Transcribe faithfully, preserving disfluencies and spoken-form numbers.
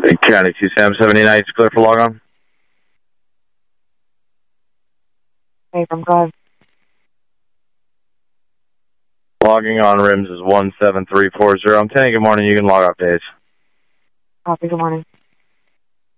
County two Sam seventy-nine, it's clear for log on. Hey, from God. Logging on rims is one seven three four zero. I'm ten. Good morning. You can log off days. Copy. Good morning.